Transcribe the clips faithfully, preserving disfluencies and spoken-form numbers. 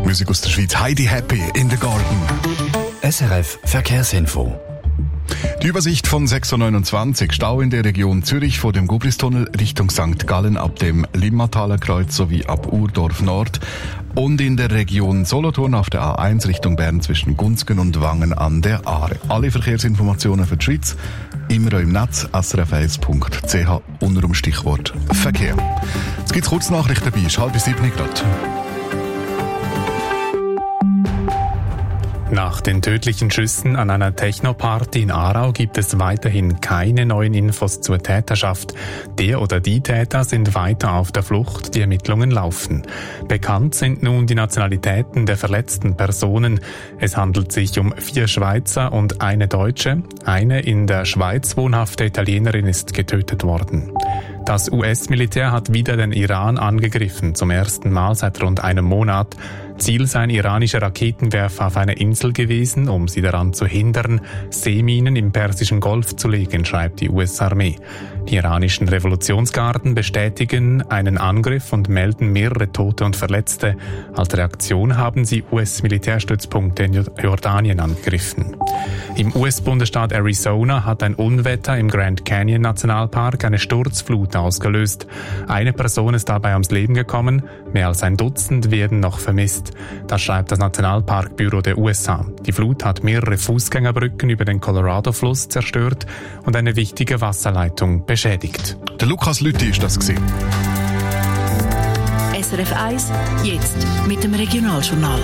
Musik aus der Schweiz. Heidi Happy in the Garden. S R F Verkehrsinfo. Die Übersicht von sechs Uhr neunundzwanzig. Stau in der Region Zürich vor dem Gubristunnel Richtung Sankt Gallen ab dem Limmataler Kreuz sowie ab Urdorf Nord. Und in der Region Solothurn auf der A eins Richtung Bern zwischen Gunzgen und Wangen an der Aare. Alle Verkehrsinformationen für die Schweiz immer im Netz s r f eins punkt c h unter dem Stichwort Verkehr. Jetzt gibt's Kurznachrichten dabei, ist halb bis sieben Grad. Nach den tödlichen Schüssen an einer Techno-Party in Aarau gibt es weiterhin keine neuen Infos zur Täterschaft. Der oder die Täter sind weiter auf der Flucht, die Ermittlungen laufen. Bekannt sind nun die Nationalitäten der verletzten Personen. Es handelt sich um vier Schweizer und eine Deutsche. Eine in der Schweiz wohnhafte Italienerin ist getötet worden. Das U S-Militär hat wieder den Iran angegriffen, zum ersten Mal seit rund einem Monat. Ziel seien iranische Raketenwerfer auf einer Insel gewesen, um sie daran zu hindern, Seeminen im Persischen Golf zu legen, schreibt die U S-Armee. Die iranischen Revolutionsgarden bestätigen einen Angriff und melden mehrere Tote und Verletzte. Als Reaktion haben sie U S-Militärstützpunkte in Jordanien angegriffen. Im U S-Bundesstaat Arizona hat ein Unwetter im Grand Canyon Nationalpark eine Sturzflut ausgelöst. Eine Person ist dabei ums Leben gekommen, mehr als ein Dutzend werden noch vermisst. Das schreibt das Nationalparkbüro der U S A. Die Flut hat mehrere Fußgängerbrücken über den Colorado-Fluss zerstört und eine wichtige Wasserleitung beschädigt. Der Lukas Lüthi ist das gewesen. S R F eins, jetzt mit dem Regionaljournal.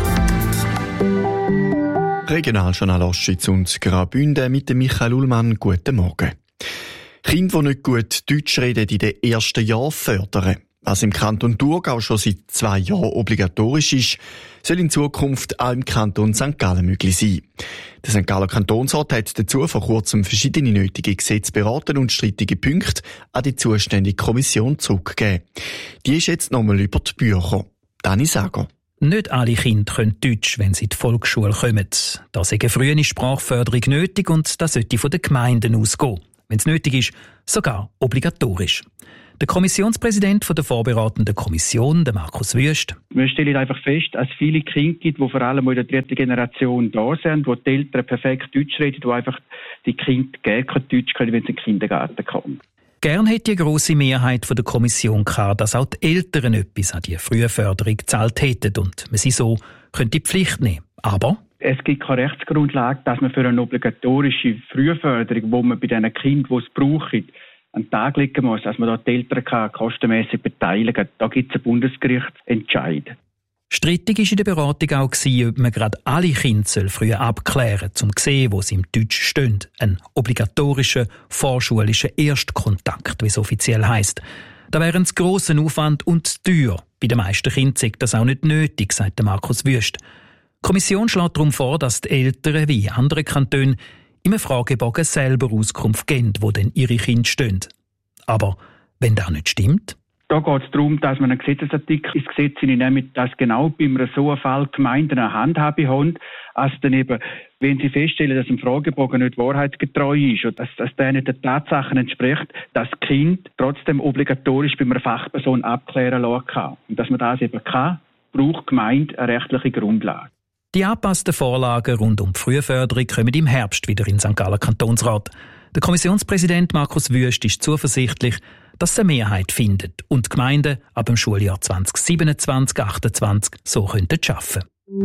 Regionaljournal Ostschweiz und Graubünden mit dem Michael Ullmann. Guten Morgen. Kinder, die nicht gut Deutsch reden, in den ersten Jahren fördern. Was im Kanton Thurgau schon seit zwei Jahren obligatorisch ist, soll in Zukunft auch im Kanton Sankt Gallen möglich sein. Der Sankt Galler Kantonsrat hat dazu vor kurzem verschiedene nötige Gesetze beraten und strittige Punkte an die zuständige Kommission zurückgegeben. Die ist jetzt nochmal über die Bücher. Dani Sager. Nicht alle Kinder können Deutsch, wenn sie in die Volksschule kommen. Da ist eine frühe Sprachförderung nötig und das sollte von den Gemeinden ausgehen. Wenn es nötig ist, sogar obligatorisch. Der Kommissionspräsident der vorberatenden Kommission, der Markus Wüst. Wir stellen einfach fest, dass es viele Kinder gibt, die vor allem in der dritten Generation da sind, wo die Eltern perfekt Deutsch reden, wo einfach die Kinder gar kein Deutsch können, wenn sie in den Kindergarten kommen. Gern hätte die grosse Mehrheit der Kommission gehabt, dass auch die Eltern etwas an die frühe Förderung gezahlt hätten und man sie so könnte die Pflicht nehmen. Aber es gibt keine Rechtsgrundlage, dass man für eine obligatorische Frühförderung, wo man bei den Kindern, die es brauchen, an den Tag legen muss, dass man da die Eltern kann, kostenmässig beteiligen kann. Da gibt es einen Bundesgerichtsentscheid. Strittig war in der Beratung auch, ob man gerade alle Kinder früh abklären soll, um zu sehen, wo sie im Deutsch stehen. Ein obligatorischer, vorschulischen Erstkontakt, wie es offiziell heisst. Da wäre ein grosser Aufwand und teuer. Bei den meisten Kindern ist das auch nicht nötig, sagt Markus Wüst. Die Kommission schlägt darum vor, dass die Eltern, wie andere Kantone, im Fragebogen selber Auskunft geben, wo denn ihre Kinder stehen. Aber wenn das nicht stimmt? Da geht es darum, dass man einen Gesetzesartikel ins Gesetz hineinnimmt, dass genau bei einem so einem Fall Gemeinden eine Handhabe haben, als dann eben, wenn sie feststellen, dass ein Fragebogen nicht wahrheitsgetreu ist oder dass, dass der nicht den Tatsachen entspricht, dass das Kind trotzdem obligatorisch bei einer Fachperson abklären lassen kann. Und dass man das eben kann, braucht die Gemeinde eine rechtliche Grundlage. Die angepassten Vorlagen rund um die Frühförderung kommen im Herbst wieder in Sankt Galler Kantonsrat. Der Kommissionspräsident Markus Wüst ist zuversichtlich, dass es eine Mehrheit findet und die Gemeinden ab dem Schuljahr zwanzig siebenundzwanzig achtundzwanzig so könnten arbeiten.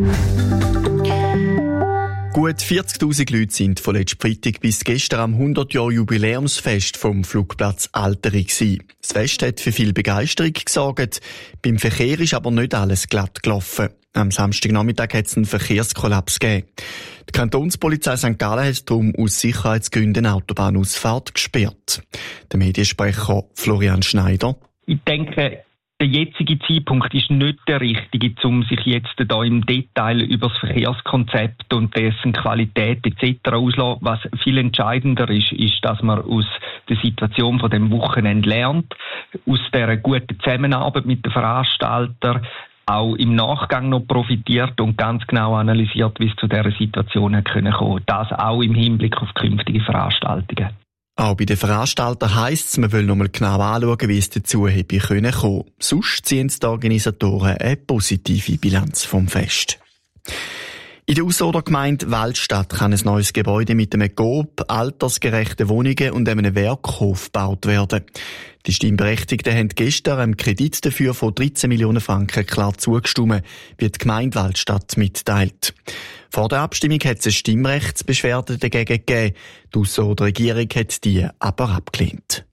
Gut vierzigtausend Leute sind von letztem Freitag bis gestern am hundert-Jahr-Jubiläumsfest vom Flugplatz Alteri gsi. Das Fest hat für viel Begeisterung gesorgt. Beim Verkehr ist aber nicht alles glatt gelaufen. Am Samstagnachmittag hat es einen Verkehrskollaps gegeben. Die Kantonspolizei Sankt Gallen hat darum aus Sicherheitsgründen eine Autobahnausfahrt gesperrt. Der Mediensprecher Florian Schneider. Ich denke, der jetzige Zeitpunkt ist nicht der richtige, um sich jetzt da im Detail über das Verkehrskonzept und dessen Qualität et cetera auszulassen. Was viel entscheidender ist, ist, dass man aus der Situation von dem Wochenende lernt, aus der guten Zusammenarbeit mit den Veranstaltern, auch im Nachgang noch profitiert und ganz genau analysiert, wie es zu dieser Situation kommen können. Das auch im Hinblick auf künftige Veranstaltungen. Auch bei den Veranstaltern heisst es, man will noch mal genau anschauen, wie es dazu hätte kommen können. Sonst ziehen die Organisatoren eine positive Bilanz vom Fest. In der Ausserrhoder Gemeinde Waldstadt kann ein neues Gebäude mit einem Coop, altersgerechten Wohnungen und einem Werkhof gebaut werden. Die Stimmberechtigten haben gestern einem Kredit dafür von dreizehn Millionen Franken klar zugestimmt, wie die Gemeinde Waldstadt mitteilt. Vor der Abstimmung hat es eine Stimmrechtsbeschwerde dagegen gegeben. Die Ausserrhoder Regierung hat die aber abgelehnt.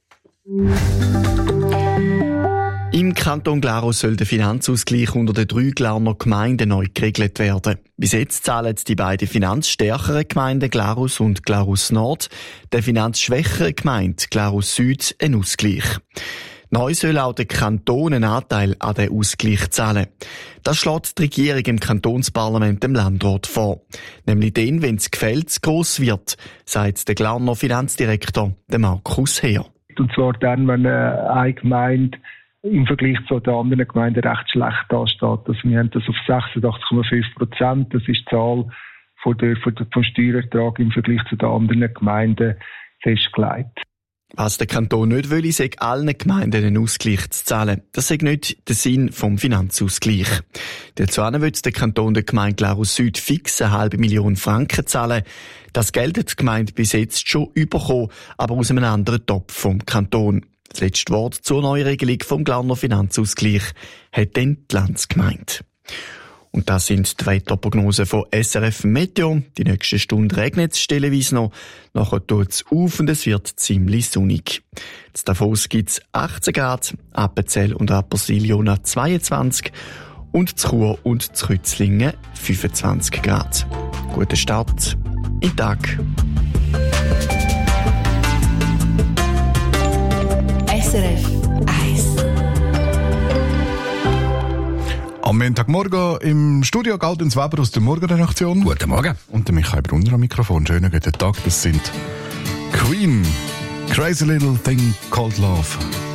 Im Kanton Glarus soll der Finanzausgleich unter den drei Glarner Gemeinden neu geregelt werden. Bis jetzt zahlen die beiden finanzstärkeren Gemeinden Glarus und Glarus Nord der finanzschwächeren Gemeinde Glarus Süd einen Ausgleich. Neu soll auch der Kanton einen Anteil an den Ausgleich zahlen. Das schlägt die Regierung im Kantonsparlament dem Landrat vor. Nämlich dann, wenn das Gefälle zu gross wird, sagt der Glarner Finanzdirektor, der Markus Heer. Und zwar dann, wenn eine Gemeinde im Vergleich zu den anderen Gemeinden recht schlecht dasteht. Also wir haben das auf sechsundachtzig Komma fünf Prozent. Das ist die Zahl von der, von der, vom Steuerertrag im Vergleich zu den anderen Gemeinden festgelegt. Was der Kanton nicht will, ist, allen Gemeinden einen Ausgleich zu zahlen. Das ist nicht der Sinn vom Finanzausgleich. Dazu will der Kanton der Gemeinde Glarus Süd fix eine halbe Million Franken zahlen. Das Geld hat die Gemeinde bis jetzt schon bekommen, aber aus einem anderen Topf vom Kanton. Das letzte Wort zur Neuregelung vom Glarner Finanzausgleich hat dann die Landsgemeinde. Und das sind die Wetterprognosen von S R F Meteo. Die nächste Stunde regnet es stellenweise noch. Nachher tut es auf und es wird ziemlich sonnig. In Davos gibt es achtzehn Grad, Appenzell und Rapperswil-Jona zweiundzwanzig und zu Chur und zu Rützlingen fünfundzwanzig Grad. Guten Start in den Tag. S R F eins. Am Montagmorgen im Studio Galdens Weber aus der Morgenredaktion. Guten Morgen. Und der Michael Brunner am Mikrofon. Schönen guten Tag. Das sind Queen. Crazy Little Thing Called Love.